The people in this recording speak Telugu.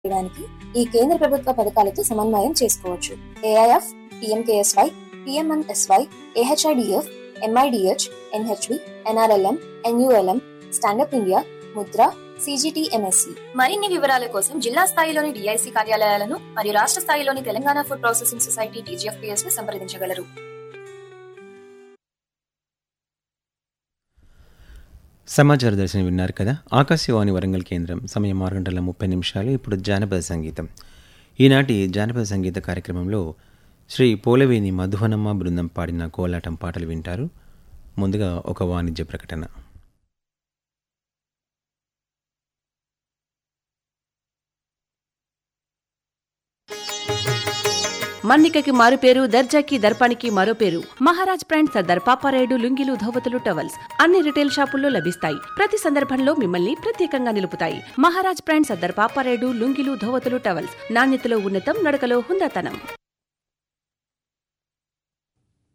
చేయడానికి ఈ కేంద్ర ప్రభుత్వ పథకాలతో సమన్వయం చేసుకోవచ్చు. AIF, PMKSY, PMNSY, AHIDF, MIDH, NHV, NRLM, NULM, stand up India, Mudra, CGTMSC. మరిన్ని వివరాల కోసం జిల్లా స్థాయిలోని డిఐసి కార్యాలయాలను మరియు రాష్ట్ర స్థాయిలోని Telangana food processing society TGFPS ను సంప్రదించగలరు. సమాచార దర్శనం విన్నారు కదా. ఆకాశవాణి వరంగల్ కేంద్రం. సమయం 6:30. ఇప్పుడు జానపద సంగీతం. ఈనాటి జానపద సంగీత కార్యక్రమంలో శ్రీ పోలవేని మధువనమ్మ బృందం పాడిన కోలాటం పాటలు వింటారు. ముందుగా ఒక వాణిజ్య ప్రకటన. మన్నికకి మారు పేరు, దర్జాకి దర్పానికి మరో పేరు. మహారాజ్ బ్రాండ్ సర్దార్ పాపారాయుడు లుంగీలు, ధోవతులు, టవల్స్ అన్ని రిటైల్ షాపుల్లో లభిస్తాయి. ప్రతి సందర్భంలో మిమ్మల్ని ప్రత్యేకంగా నిలుపుతాయి. మహారాజ్ బ్రాండ్ సర్దార్ పాపారాయుడు లుంగీలు, ధోవతులు, టవల్స్ నాణ్యతలో ఉన్నతం, నడకలో హుందాతనం.